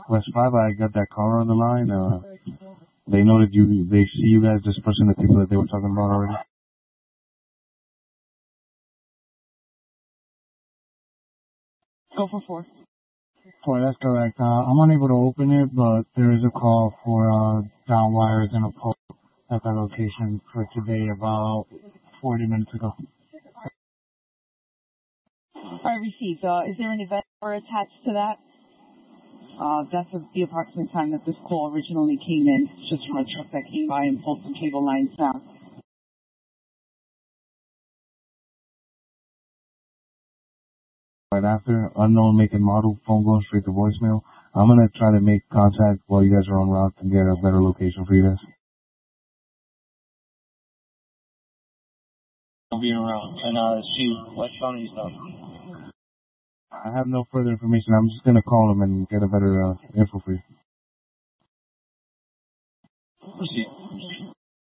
West 5, I got that caller on the line. They noted they see you guys dispersing the people that they were talking about already. Go for 4. 4, that's correct. I'm unable to open it, but there is a call for down wires and a pole at that location for today about 40 minutes ago. All right, received. Is there an event number attached to that? That's the approximate time that this call originally came in, just from a truck that came by and pulled some cable lines down. Right after, unknown make and model, phone going straight to voicemail. I'm going to try to make contact while you guys are en route to get a better location for you guys. I'll be around and see what phone he's on. I have no further information. I'm just going to call him and get a better info for you. Proceed.